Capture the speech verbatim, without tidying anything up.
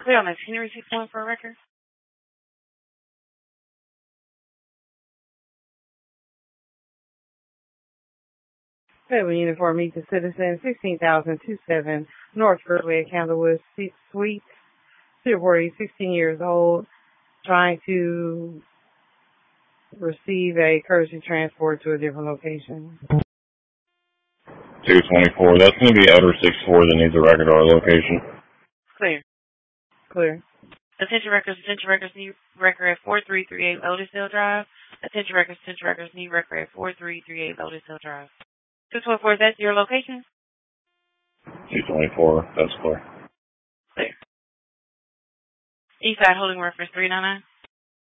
Clear on that. Can you receive one for a record? Seven Uniform Meet the Citizen, sixteen thousand twenty-seven North Broadway, Candlewood Suite. Silver, sixteen years old, trying to receive a courtesy transport to a different location. two twenty-four. That's going to be Outer six four that needs a record or a location. Clear. Clear. Attention records, attention records, need record at four three three eight Lotusdale Drive. Attention records, attention records, need record at four three three eight Lotusdale Drive. two twenty-four, is that your location? two twenty-four, that's clear. Clear. Eastside holding reference three nine nine.